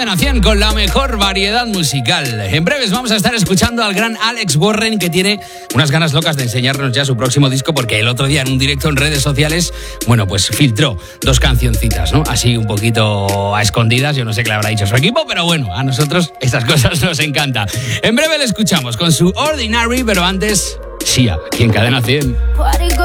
Cadena 100 con la mejor variedad musical. En breves vamos a estar escuchando al gran Alex Warren, que tiene unas ganas locas de enseñarnos ya su próximo disco, porque el otro día en un directo en redes sociales, bueno, pues filtró 2 cancioncitas, ¿no? Así un poquito a escondidas, yo no sé qué le habrá dicho su equipo, pero bueno, a nosotros estas cosas nos encantan. En breve le escuchamos con su Ordinary, pero antes, Sia, aquí en Cadena 100.